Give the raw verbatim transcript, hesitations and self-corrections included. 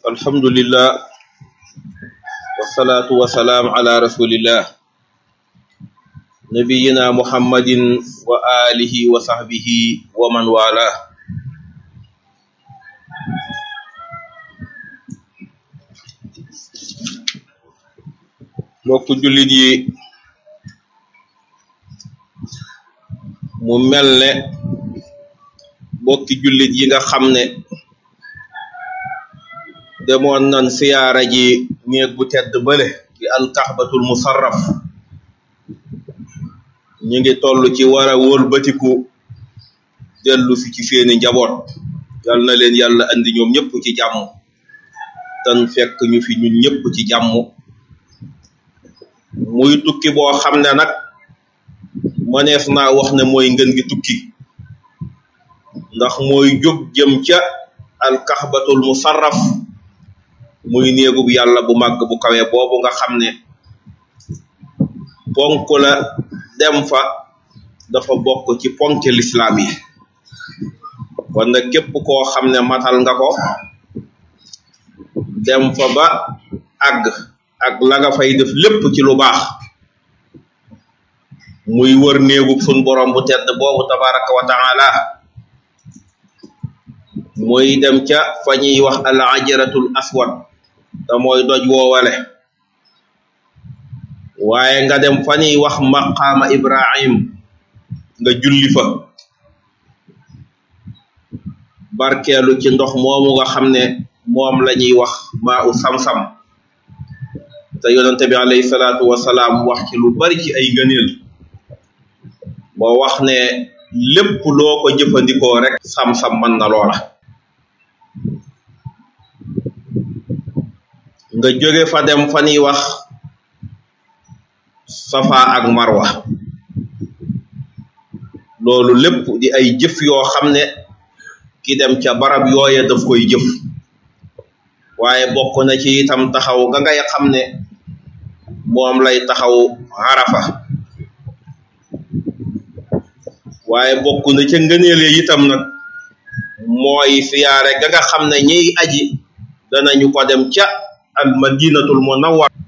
alhamdulillah wassalatu wassalaam ala rasulillah nabiyina muhammadin wa alihi wa sahbihi wa man wala. mbokk jullit yi, mu mel ne mbokki jullit yi nga xam ne demoon nan siyaara ji néeg bu tedd bële di alkaxbatul musarraf, ñu ngi toll ci war a wëlbatiku dellu fi ci seeni njaboot. yal na leen yàlla andi ñoom ñëpp ci jàmm tan fekk ñu fi ñun ñëpp ci jàmm. muy tukki boo xam ne nag mënees naa wax ne mooy ngën gi tukki, ndax mooy jóg jëm ca alkaxbatul musarraf, muy néegub yàlla bu màgg bu kawe boobu nga xam ne ponk la dem fa dafa bokk ci ponk lislaam yi. kon nag képp koo xam ne matal nga ko dem fa ba àgg ak la nga fay def lépp ci lu baax, muy wër néegub sun borom bu tedd boobu tabaraka wa taala, muy dem ca fa ñuy wax al ajratul aswad te mooy doj woowale, waaye nga dem fa ñuy wax maqaama ibrahim nga julli fa barkeelu ci ndox moomu nga xam ne moom la ñuy wax maa u sam-sam, te yonente bi alayhi salaatu wasalaam wax ci lu bari ci ay ngëneel ba wax ne lépp loo ko jëfandikoo rek sam-sam mën na loola. nga jóge fa dem fa ñuy wax safa ak marwa, loolu lépp di ay jëf yoo xam ne ki dem ca barab yooye daf koy jëf, waaye bokk na ci itam taxaw ga ngay xam ne moom lay taxaw arafa, waaye bokk na ca ngëneele itam nag mooy siyaare ga nga xam ne ñiy aji danañu ko dem ca al madinatul munawwar